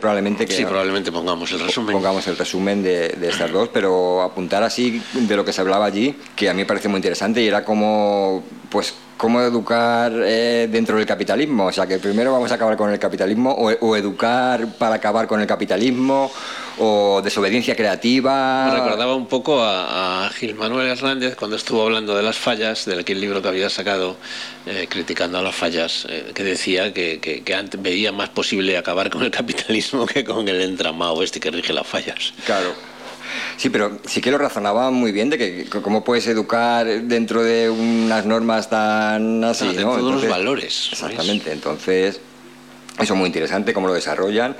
probablemente que... Sí, probablemente pongamos el resumen. Pongamos el resumen de estas dos, pero apuntar así de lo que se hablaba allí, que a mí me parece muy interesante, y era como, pues, cómo educar dentro del capitalismo. O sea, que primero vamos a acabar con el capitalismo, o educar para acabar con el capitalismo, o desobediencia creativa. Me recordaba un poco a Gil Manuel Hernández cuando estuvo hablando de las fallas, de aquel libro que había sacado criticando a las fallas, que decía que antes veía más posible acabar con el capitalismo que con el entramado este que rige las fallas. Claro. Sí, pero sí que lo razonaba muy bien de que cómo puedes educar dentro de unas normas tan así, de ¿no? todos Entonces, los valores. Exactamente, entonces... Eso es muy interesante, cómo lo desarrollan.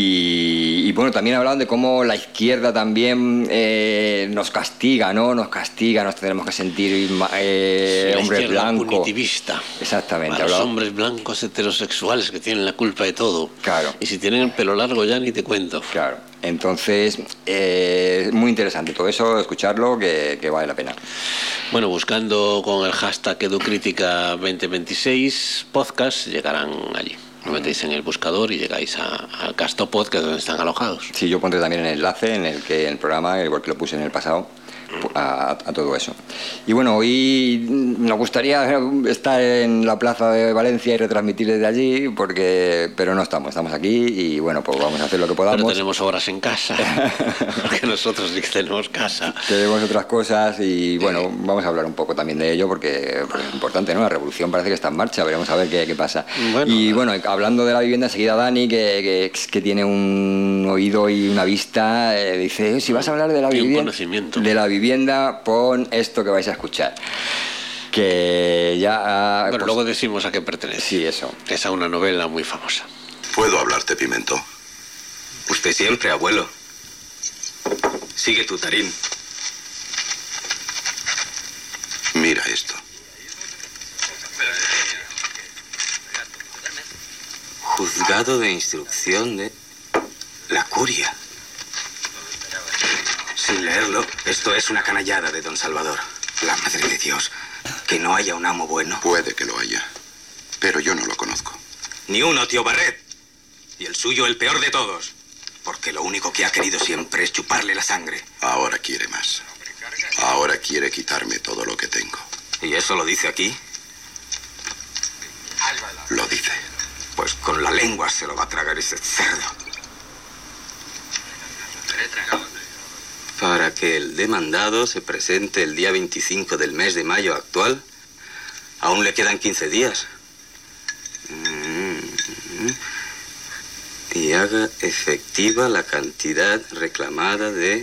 Y bueno, también hablaban de cómo la izquierda también nos castiga, ¿no? Nos castiga, nos tenemos que sentir hombres blancos. Punitivista. Exactamente. A los hombres blancos heterosexuales que tienen la culpa de todo. Claro. Y si tienen el pelo largo ya ni te cuento. Claro. Entonces, muy interesante todo eso, escucharlo, que vale la pena. Bueno, buscando con el hashtag EduCrítica 2026 podcast, llegarán allí. Lo metéis en el buscador y llegáis al Castopod, que es donde están alojados. Sí, yo pondré también el enlace en el programa, igual que lo puse en el pasado, a todo eso. Y bueno, hoy nos gustaría estar en la plaza de Valencia y retransmitir desde allí, pero no estamos aquí y bueno, pues vamos a hacer lo que podamos. Pero tenemos obras en casa, porque nosotros sí que tenemos casa. Tenemos otras cosas y bueno, vamos a hablar un poco también de ello porque es importante, ¿no? La revolución parece que está en marcha, veremos a ver qué pasa. Bueno, y bueno, hablando de la vivienda, enseguida Dani, que tiene un oído y una vista, dice, si vas a hablar de la vivienda, pon esto que vais a escuchar. Que ya... Bueno, luego decimos a qué pertenece. Sí, eso. Es a una novela muy famosa. ¿Puedo hablarte, Pimento? Usted siempre, abuelo. Sigue tu tarín. Mira esto. Juzgado de instrucción de la curia. Sin leerlo, esto es una canallada de don Salvador. La madre de Dios. Que no haya un amo bueno. Puede que lo haya, pero yo no lo conozco. Ni uno, tío Barret. Y el suyo el peor de todos. Porque lo único que ha querido siempre es chuparle la sangre. Ahora quiere más. Ahora quiere quitarme todo lo que tengo. ¿Y eso lo dice aquí? Lo dice. Pues con la lengua se lo va a tragar ese cerdo. Para que el demandado se presente el día 25 del mes de mayo actual, aún le quedan 15 días. Y haga efectiva la cantidad reclamada de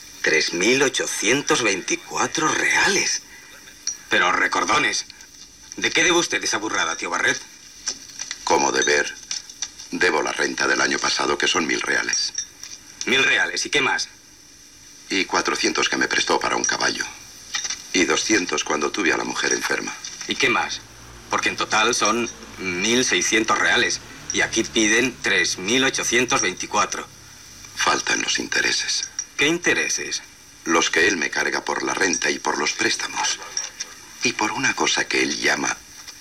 3.824 reales. Pero recordones, ¿de qué debe usted esa burrada, tío Barret? Como deber, debo la renta del año pasado, que son 1.000 reales. 1.000 reales, ¿y qué más? Y 400 que me prestó para un caballo. Y 200 cuando tuve a la mujer enferma. ¿Y qué más? Porque en total son 1.600 reales. Y aquí piden 3.824. Faltan los intereses. ¿Qué intereses? Los que él me carga por la renta y por los préstamos. Y por una cosa que él llama...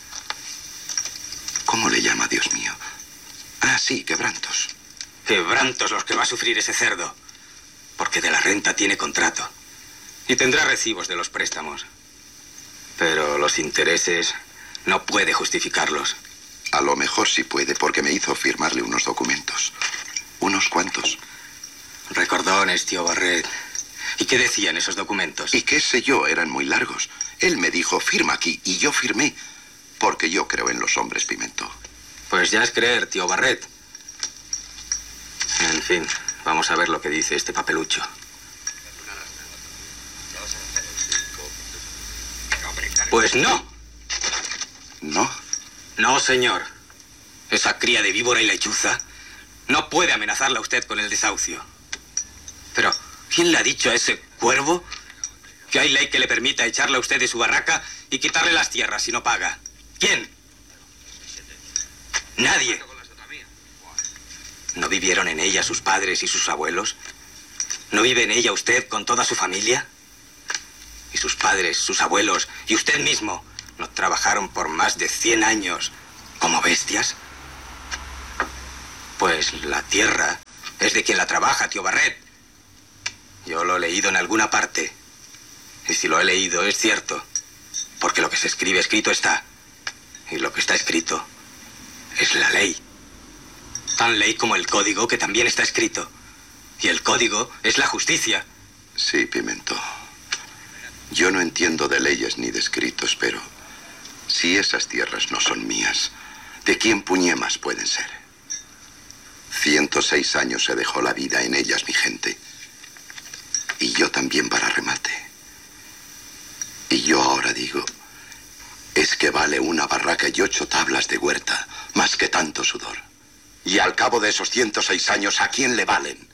¿Cómo le llama, Dios mío? Ah, sí, quebrantos. Quebrantos los que va a sufrir ese cerdo. Porque de la renta tiene contrato. Y tendrá recibos de los préstamos. Pero los intereses no puede justificarlos. A lo mejor sí puede, porque me hizo firmarle unos documentos. Unos cuantos. Recordones, tío Barret. ¿Y qué decían esos documentos? Y qué sé yo, eran muy largos. Él me dijo, firma aquí, y yo firmé. Porque yo creo en los hombres, Pimento. Pues ya es creer, tío Barret. En fin, vamos a ver lo que dice este papelucho. Pues no. ¿No? No, señor. Esa cría de víbora y lechuza no puede amenazarla a usted con el desahucio. Pero, ¿quién le ha dicho a ese cuervo que hay ley que le permita echarle a usted de su barraca y quitarle las tierras si no paga? ¿Quién? Nadie. ¿No vivieron en ella sus padres y sus abuelos? ¿No vive en ella usted con toda su familia? ¿Y sus padres, sus abuelos y usted mismo no trabajaron por más de 100 años como bestias? Pues la tierra es de quien la trabaja, tío Barret. Yo lo he leído en alguna parte. Y si lo he leído, es cierto. Porque lo que se escribe, escrito está. Y lo que está escrito es la ley. Tan ley como el código, que también está escrito. Y el código es la justicia. Sí, Pimentó. Yo no entiendo de leyes ni de escritos, pero si esas tierras no son mías, ¿de quién puñemas pueden ser? 106 años se dejó la vida en ellas, mi gente. Y yo también para remate. Y yo ahora digo, es que vale una barraca y 8 tablas de huerta más que tanto sudor. Y al cabo de esos 106 años, ¿a quién le valen?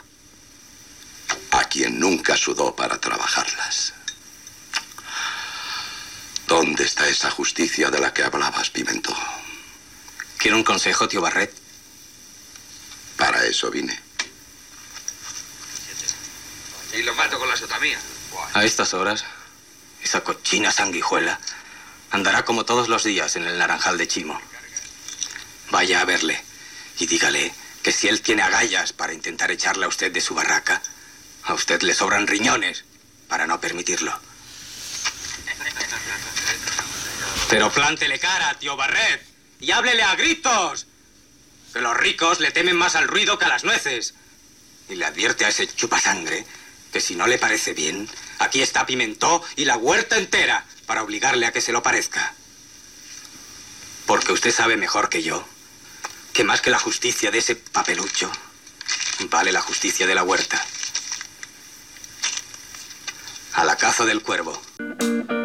A quien nunca sudó para trabajarlas. ¿Dónde está esa justicia de la que hablabas, Pimentó? ¿Quiere un consejo, tío Barret? Para eso vine. Y lo mato con la sotamía. A estas horas, esa cochina sanguijuela andará como todos los días en el Naranjal de Chimo. Vaya a verle y dígale que si él tiene agallas para intentar echarle a usted de su barraca, a usted le sobran riñones para no permitirlo. Pero plántele cara, tío Barret, y háblele a gritos. Que los ricos le temen más al ruido que a las nueces. Y le advierte a ese chupasangre que si no le parece bien, aquí está Pimentó y la huerta entera para obligarle a que se lo parezca. Porque usted sabe mejor que yo que más que la justicia de ese papelucho, vale la justicia de la huerta. A la caza del cuervo.